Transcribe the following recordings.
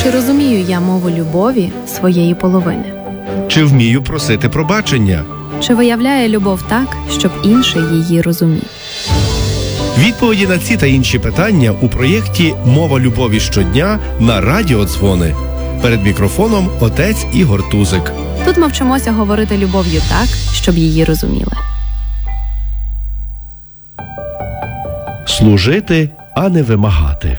Чи розумію я мову любові своєї половини? Чи вмію просити пробачення? Чи виявляє любов так, щоб інший її розумів? Відповіді на ці та інші питання у проєкті «Мова любові щодня» на Радіо Дзвони. Перед мікрофоном отець Ігор Тузик. Тут ми вчимося говорити любов'ю так, щоб її розуміли. Служити, а не вимагати.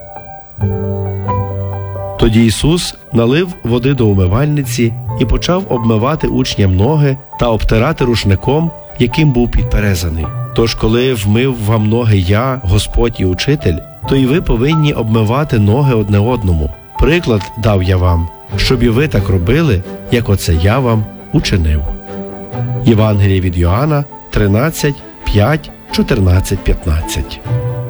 Тоді Ісус налив води до умивальниці і почав обмивати учням ноги та обтирати рушником, яким був підперезаний. Тож, коли вмив вам ноги я, Господь і Учитель, то і ви повинні обмивати ноги одне одному. Приклад дав я вам, щоб і ви так робили, як оце я вам учинив. Євангеліє від Йоанна 13, 5, 14, 15.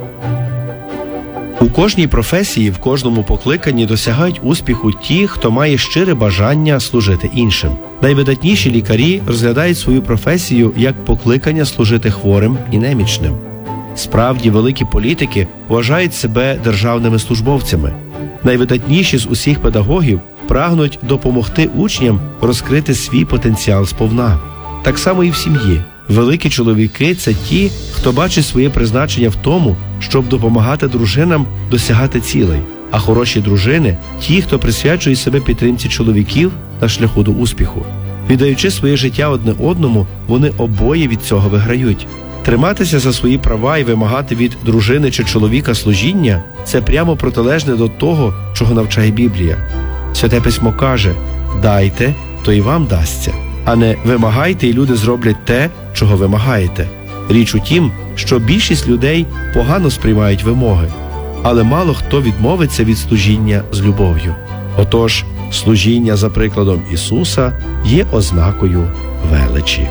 У кожній професії, в кожному покликанні досягають успіху ті, хто має щире бажання служити іншим. Найвидатніші лікарі розглядають свою професію як покликання служити хворим і немічним. Справді, великі політики вважають себе державними службовцями. Найвидатніші з усіх педагогів прагнуть допомогти учням розкрити свій потенціал сповна. Так само і в сім'ї. Великі чоловіки – це ті, хто бачить своє призначення в тому, щоб допомагати дружинам досягати цілей. А хороші дружини – ті, хто присвячує себе підтримці чоловіків на шляху до успіху. Віддаючи своє життя одне одному, вони обоє від цього виграють. Триматися за свої права і вимагати від дружини чи чоловіка служіння – це прямо протилежне до того, чого навчає Біблія. Святе Письмо каже: «Дайте, то і вам дасться». А не вимагайте, і люди зроблять те, чого вимагаєте. Річ у тім, що більшість людей погано сприймають вимоги, але мало хто відмовиться від служіння з любов'ю. Отож, служіння за прикладом Ісуса є ознакою величі.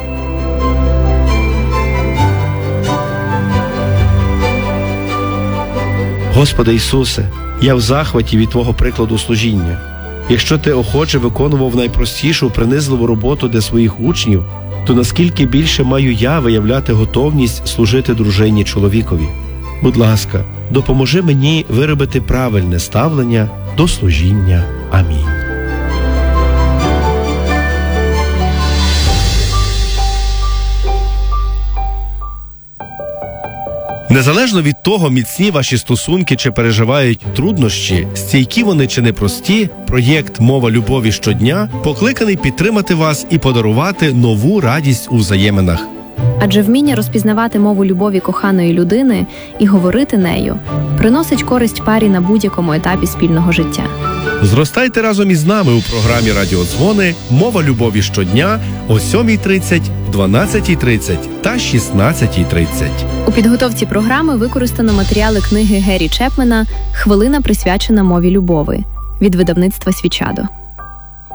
Господи Ісусе, я в захваті від Твого прикладу служіння. Якщо Ти охоче виконував найпростішу принизливу роботу для своїх учнів, то наскільки більше маю я виявляти готовність служити дружині чоловікові? Будь ласка, допоможи мені виробити правильне ставлення до служіння. Амінь. Незалежно від того, міцні ваші стосунки чи переживають труднощі, стійкі вони чи непрості, проєкт «Мова любові щодня» покликаний підтримати вас і подарувати нову радість у взаєминах. Адже вміння розпізнавати мову любові коханої людини і говорити нею приносить користь парі на будь-якому етапі спільного життя. Зростайте разом із нами у програмі «Радіо Дзвони» «Мова любові щодня» о 7:30, 12:30 та 16:30. У підготовці програми використано матеріали книги Гері Чепмена «Хвилина, присвячена мові любові» від видавництва «Свічадо».